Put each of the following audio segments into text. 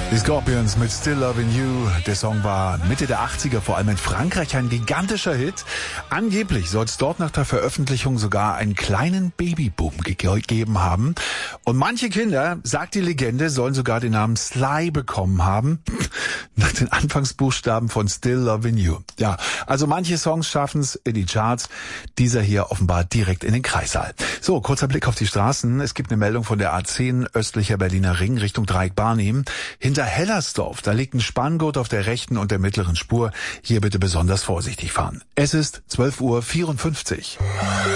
Die Scorpions mit Still Loving You. Der Song war Mitte der 80er, vor allem in Frankreich, ein gigantischer Hit. Angeblich soll es dort nach der Veröffentlichung sogar einen kleinen Babyboom gegeben haben. Und manche Kinder, sagt die Legende, sollen sogar den Namen Sly bekommen haben. Nach den Anfangsbuchstaben von Still Loving You. Ja, also manche Songs schaffen es in die Charts. Dieser hier offenbar direkt in den Kreissaal. So, kurzer Blick auf die Straßen. Es gibt eine Meldung von der A10 östlicher Berliner Ring Richtung Dreieck-Barnim. Hinter Hellersdorf, da liegt ein Spanngurt auf der rechten und der mittleren Spur. Hier bitte besonders vorsichtig fahren. Es ist 12:54 Uhr.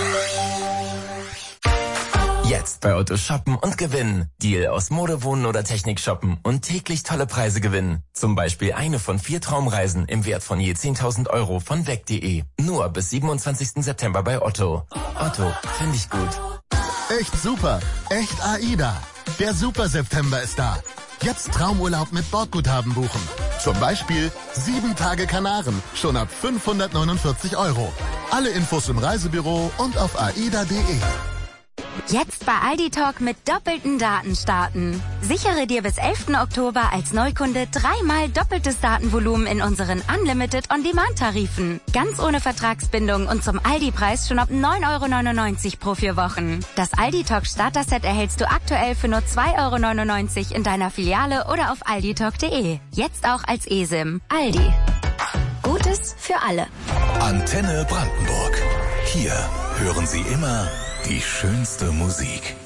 Jetzt bei Otto shoppen und gewinnen. Deal aus Mode, Wohnen oder Technik shoppen und täglich tolle Preise gewinnen. Zum Beispiel eine von 4 Traumreisen im Wert von je 10.000 Euro von weg.de. Nur bis 27. September bei Otto. Otto, finde ich gut. Echt super. Echt AIDA. Der Super September ist da. Jetzt Traumurlaub mit Bordguthaben buchen. Zum Beispiel 7 Tage Kanaren, schon ab 549 Euro. Alle Infos im Reisebüro und auf aida.de. Jetzt bei Aldi Talk mit doppelten Daten starten. Sichere dir bis 11. Oktober als Neukunde 3-mal doppeltes Datenvolumen in unseren Unlimited On-Demand-Tarifen. Ganz ohne Vertragsbindung und zum Aldi-Preis schon ab 9,99 € pro 4 Wochen. Das Aldi Talk Starter-Set erhältst du aktuell für nur 2,99 € in deiner Filiale oder auf alditalk.de. Jetzt auch als eSIM. Aldi. Gutes für alle. Antenne Brandenburg. Hier hören Sie immer die schönste Musik.